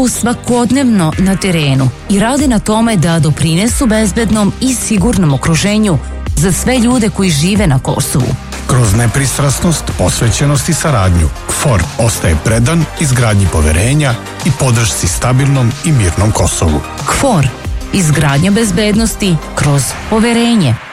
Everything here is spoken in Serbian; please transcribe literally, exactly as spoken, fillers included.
su svakodnevno na terenu i rade na tome da doprinesu bezbednom i sigurnom okruženju za sve ljude koji žive na Kosovu. Kroz nepristrasnost, posvećenost i saradnju, K F O R ostaje predan izgradnji poverenja i podršci stabilnom i mirnom Kosovu. K F O R, izgradnja bezbednosti kroz poverenje.